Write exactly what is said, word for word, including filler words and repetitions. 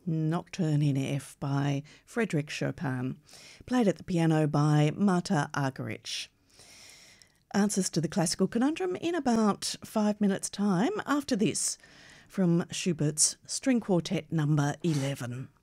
Nocturne in F by Frédéric Chopin, played at the piano by Marta Argerich. Answers to the classical conundrum in about five minutes' time after this from Schubert's String Quartet number eleven.